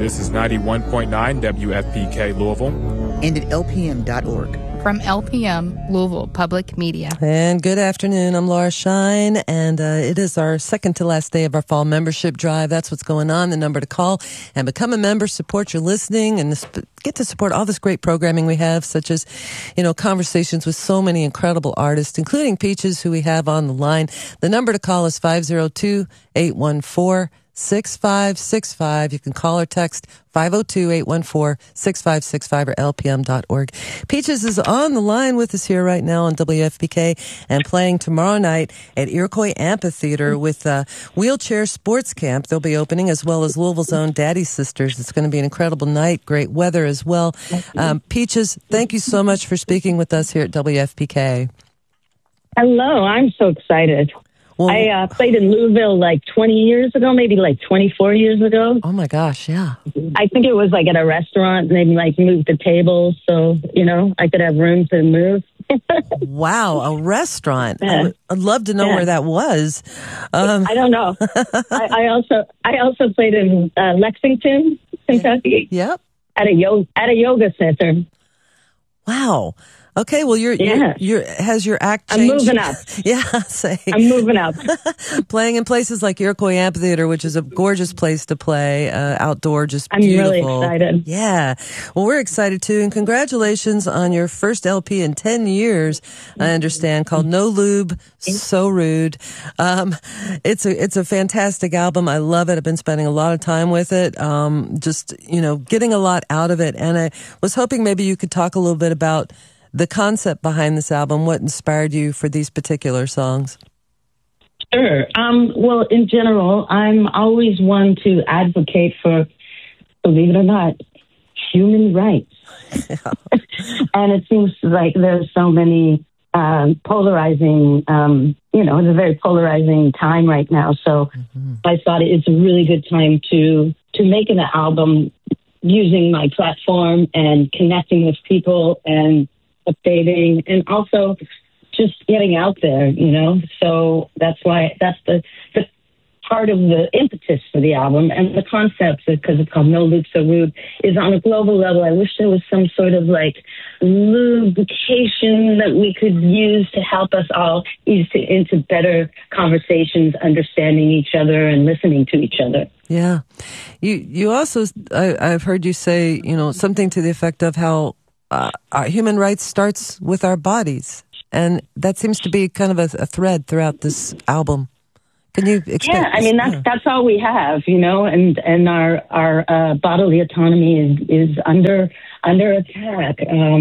This is 91.9 WFPK Louisville. And at lpm.org. From LPM, Louisville Public Media. And good afternoon. I'm Laura Shine, and it is our second to last day of our fall membership drive. That's what's going on. The number to call and become a member, support your listening, and get to support all this great programming we have, such as, conversations with so many incredible artists, including Peaches, who we have on the line. The number to call is 502-814-6565. You can call or text 502-814-6565 or lpm.org. Peaches is on the line with us here right now on WFPK and playing tomorrow night at Iroquois Amphitheater with Wheelchair Sports Camp. They'll be opening, as well as Louisville's own Daddy Sisters. It's going to be an incredible night, great weather as well. Peaches, thank you so much for speaking with us here at WFPK. Hello, I'm so excited. Well, I played in Louisville like 20 years ago, maybe like 24 years ago. Oh my gosh, yeah. I think it was like at a restaurant, and they like moved the tables so, I could have room to move. Wow, a restaurant. Yeah. I'd love to know where that was. I don't know. I also played in Lexington, Kentucky. Yep. At a yoga center. Wow. Okay, well, has your act changed? I'm moving up. I'm moving up. Playing in places like Iroquois Amphitheater, which is a gorgeous place to play, outdoor, just beautiful. I'm really excited. Yeah. Well, we're excited too, and congratulations on your first LP in 10 years, I understand, called No Lube, So Rude. It's a fantastic album. I love it. I've been spending a lot of time with it, getting a lot out of it, and I was hoping maybe you could talk a little bit about the concept behind this album, what inspired you for these particular songs? Sure. Well, in general, I'm always one to advocate for, believe it or not, human rights. And it seems like there's so many polarizing, it's a very polarizing time right now. So I thought it's a really good time to make an album using my platform and connecting with people and updating, and also just getting out there, So that's the part of the impetus for the album, and the concept, because it's called No Lube, So Rude, is on a global level. I wish there was some sort of like lubrication that we could use to help us all ease into better conversations, understanding each other and listening to each other. Yeah. You also, I've heard you say, something to the effect of how our human rights starts with our bodies, and that seems to be kind of a thread throughout this album. Can you explain? Yeah, I mean that's all we have, and our bodily autonomy is under attack,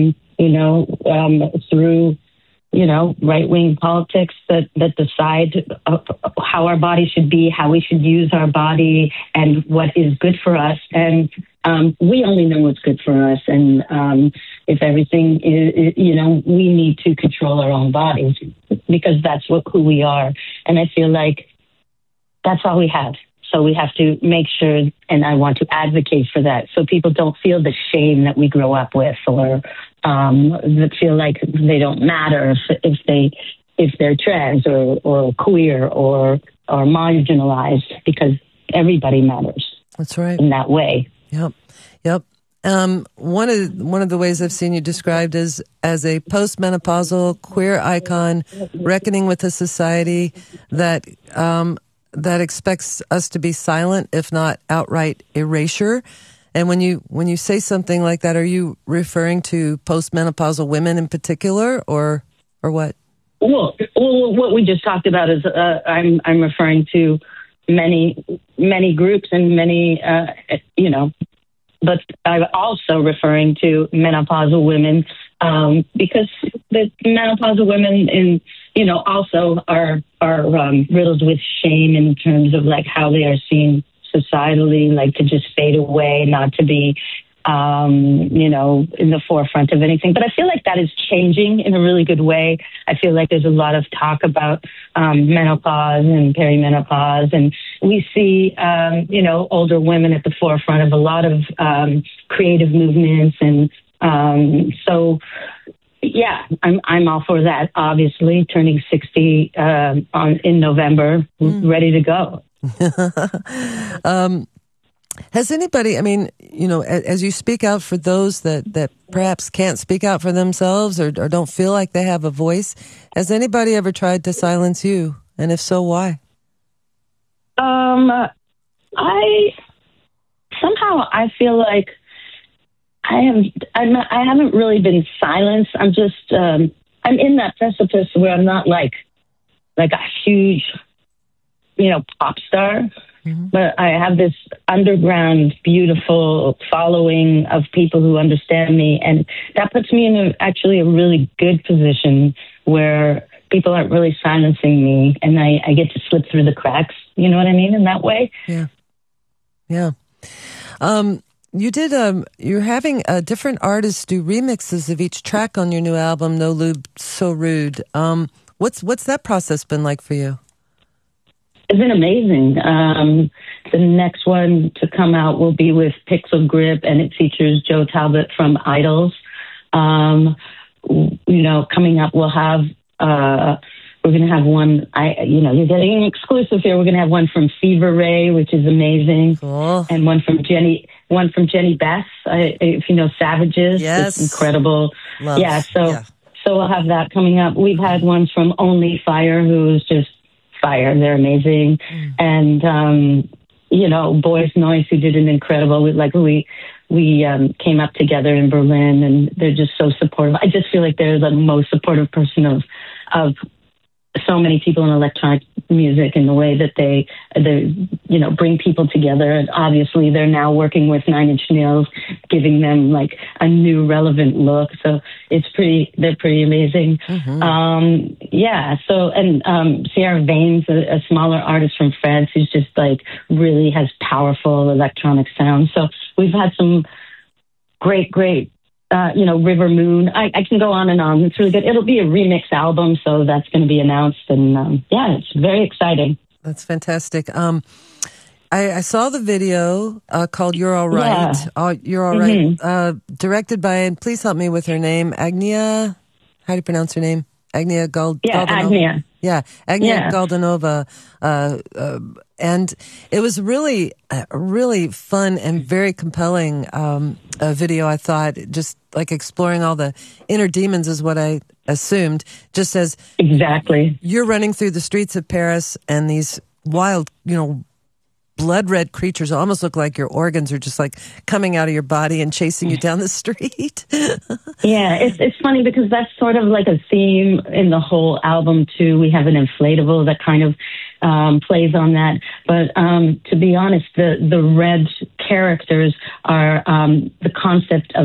through right-wing politics that decide how our body should be, how we should use our body, and what is good for us. And we only know what's good for us. And if everything is, we need to control our own bodies, because that's who we are. And I feel like that's all we have. So we have to make sure, and I want to advocate for that, so people don't feel the shame that we grow up with, or that feel like they don't matter if they're trans or queer or marginalized, because everybody matters. That's right. In that way. Yep. One of the ways I've seen you described as a postmenopausal queer icon, reckoning with a society that expects us to be silent, if not outright erasure. And when you say something like that, are you referring to postmenopausal women in particular, or what? Well, what we just talked about is I'm referring to many groups and many but I'm also referring to menopausal women, because the menopausal women also are riddled with shame in terms of like how they are seen societally, like to just fade away, not to be, in the forefront of anything. But I feel like that is changing in a really good way. I feel like there's a lot of talk about menopause and perimenopause, and we see, older women at the forefront of a lot of creative movements, and so. Yeah, I'm all for that. Obviously, turning 60 in November, ready to go. Has anybody, I mean, you know, as you speak out for those that perhaps can't speak out for themselves or don't feel like they have a voice, has anybody ever tried to silence you? And if so, why? I feel like I haven't really been silenced. I'm just, I'm in that precipice where I'm not like a huge, pop star. Mm-hmm. But I have this underground, beautiful following of people who understand me. And that puts me in actually a really good position where people aren't really silencing me. And I get to slip through the cracks, you know what I mean, in that way. Yeah. Yeah. You're having different artists do remixes of each track on your new album, No Lube, So Rude. What's that process been like for you? It's been amazing. The next one to come out will be with Pixel Grip, and it features Joe Talbot from Idols. Coming up, we'll have, we're going to have one, you're getting an exclusive here. We're going to have one from Fever Ray, which is amazing. Cool. And one from Jenny Beth, if you know Savages. Yes. It's incredible. Love. So we'll have that coming up. We've had ones from Only Fire, who's just fire. They're amazing. And, Boys Noise, who did an incredible, we came up together in Berlin, and they're just so supportive. I just feel like they're the most supportive person of so many people in electronic music, in the way that they bring people together. And obviously they're now working with Nine Inch Nails, giving them like a new relevant look. So they're pretty amazing. Mm-hmm. Sierra Vanes, a smaller artist from France, who's just like really has powerful electronic sound. So we've had some great, River Moon. I can go on and on. It's really good. It'll be a remix album, so that's going to be announced. And it's very exciting. That's fantastic. I saw the video called You're All Right. Yeah. You're All Mm-hmm. Right. Directed by, and please help me with her name, Agnia. How do you pronounce her name? Agnia Galdanova. Agnia. Yeah, Agnia Galdanova. And it was really fun and very compelling video, I thought. Just like exploring all the inner demons is what I assumed. Just as exactly, you're running through the streets of Paris, and these wild, blood red creatures almost look like your organs are just like coming out of your body and chasing you down the street. Yeah, it's funny because that's sort of like a theme in the whole album too. We have an inflatable that kind of plays on that. But to be honest, the red characters are the concept of